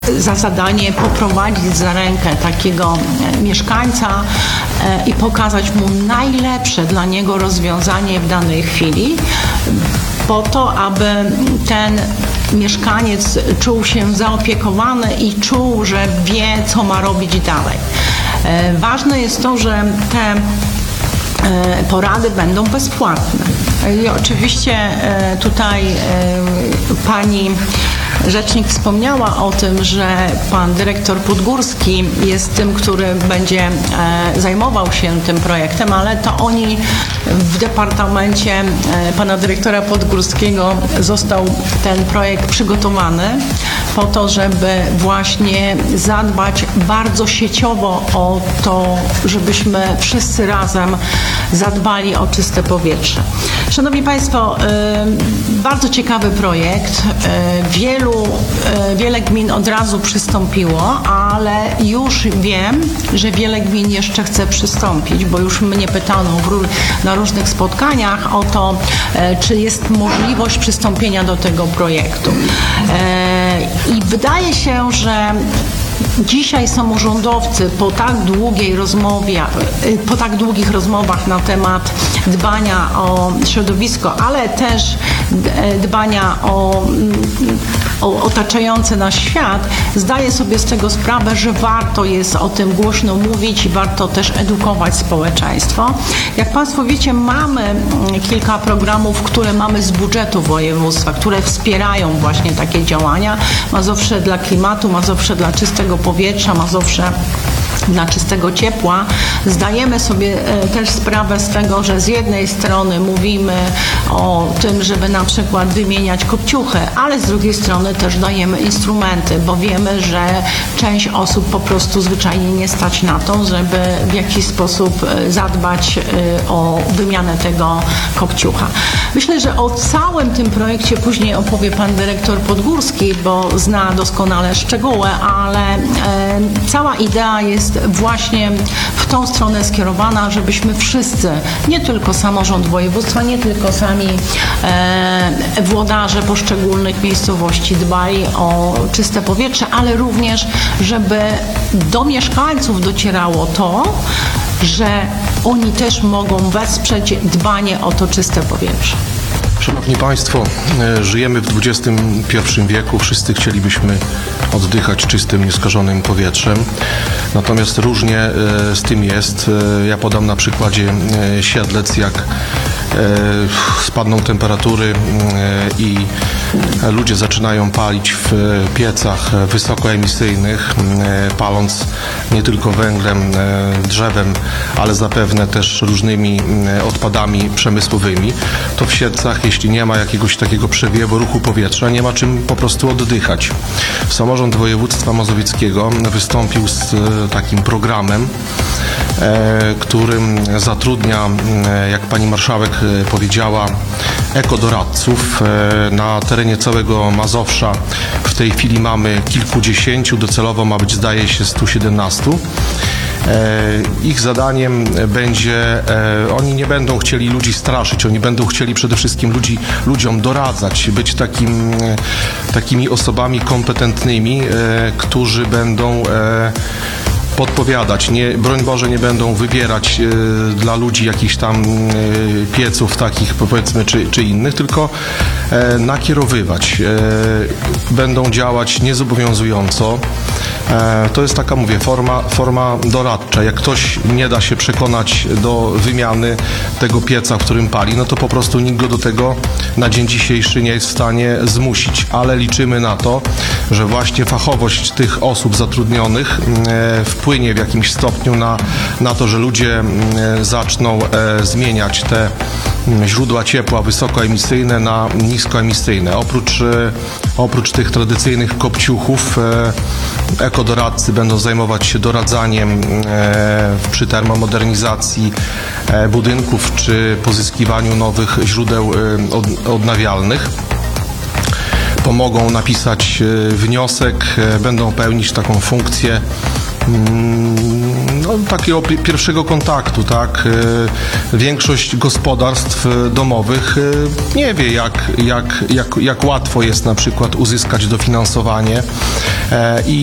za zadanie poprowadzić za rękę takiego mieszkańca i pokazać mu najlepsze dla niego rozwiązanie w danej chwili, po to, aby ten mieszkaniec czuł się zaopiekowany i czuł, że wie, co ma robić dalej. Ważne jest to, że te porady będą bezpłatne. I oczywiście tutaj pani rzecznik wspomniała o tym, że pan dyrektor Podgórski jest tym, który będzie zajmował się tym projektem, ale to oni w departamencie pana dyrektora Podgórskiego został ten projekt przygotowany po to, żeby właśnie zadbać bardzo sieciowo o to, żebyśmy wszyscy razem zadbali o czyste powietrze. Szanowni Państwo, bardzo ciekawy projekt. Wiele gmin od razu przystąpiło, ale już wiem, że wiele gmin jeszcze chce przystąpić, bo już mnie pytano na różnych spotkaniach o to, czy jest możliwość przystąpienia do tego projektu. I wydaje się, że dzisiaj samorządowcy po tak długich rozmowach na temat dbania o środowisko, ale też dbania o otaczający nas świat, zdaje sobie z tego sprawę, że warto jest o tym głośno mówić i warto też edukować społeczeństwo. Jak Państwo wiecie, mamy kilka programów, które mamy z budżetu województwa, które wspierają właśnie takie działania. Mazowsze dla klimatu, Mazowsze dla czystego powietrza, Mazowsze dla czystego ciepła. Zdajemy sobie też sprawę z tego, że z jednej strony mówimy o tym, żeby na przykład wymieniać kopciuchy, ale z drugiej strony też dajemy instrumenty, bo wiemy, że część osób po prostu zwyczajnie nie stać na to, żeby w jakiś sposób zadbać o wymianę tego kopciucha. Myślę, że o całym tym projekcie później opowie pan dyrektor Podgórski, bo zna doskonale szczegóły, ale cała idea jest właśnie w tą stronę skierowana, żebyśmy wszyscy, nie tylko samorząd województwa, nie tylko sami włodarze poszczególnych miejscowości dbali o czyste powietrze, ale również, żeby do mieszkańców docierało to, że oni też mogą wesprzeć dbanie o to czyste powietrze. Szanowni Państwo, żyjemy w XXI wieku, wszyscy chcielibyśmy oddychać czystym, nieskażonym powietrzem, natomiast różnie z tym jest. Ja podam na przykładzie Siedlec, jak spadną temperatury i ludzie zaczynają palić w piecach wysokoemisyjnych, paląc nie tylko węglem, drzewem, ale zapewne też różnymi odpadami przemysłowymi, to w Siedlcach, jeśli nie ma jakiegoś takiego przewiewu ruchu powietrza, nie ma czym po prostu oddychać. Samorząd województwa mazowieckiego wystąpił z takim programem, którym zatrudnia, jak pani marszałek powiedziała, ekodoradców. Na terenie całego Mazowsza w tej chwili mamy kilkudziesięciu, docelowo ma być, zdaje się, 117. Ich zadaniem będzie, oni nie będą chcieli ludzi straszyć, oni będą chcieli przede wszystkim ludziom doradzać, być takimi osobami kompetentnymi, którzy będą podpowiadać, broń Boże, nie będą wybierać dla ludzi jakichś tam pieców takich, powiedzmy, czy innych, tylko nakierowywać. Będą działać niezobowiązująco. To jest taka, mówię, forma doradcza. Jak ktoś nie da się przekonać do wymiany tego pieca, w którym pali, no to po prostu nikt go do tego na dzień dzisiejszy nie jest w stanie zmusić, ale liczymy na to, że właśnie fachowość tych osób zatrudnionych wpłynie w jakimś stopniu na to, że ludzie zaczną zmieniać te źródła ciepła wysokoemisyjne na niskoemisyjne. Oprócz tych tradycyjnych kopciuchów, ekodoradcy będą zajmować się doradzaniem przy termomodernizacji budynków czy pozyskiwaniu nowych źródeł odnawialnych. Pomogą napisać wniosek, będą pełnić taką funkcję takiego pierwszego kontaktu, tak? Większość gospodarstw domowych nie wie, jak łatwo jest na przykład uzyskać dofinansowanie i